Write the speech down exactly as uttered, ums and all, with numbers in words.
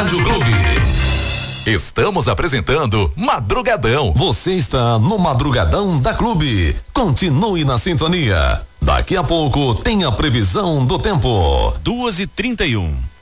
Rádio Clube. Estamos apresentando Madrugadão. Você está no Madrugadão da Clube. Continue na sintonia. Daqui a pouco tem a previsão do tempo. duas e trinta e um.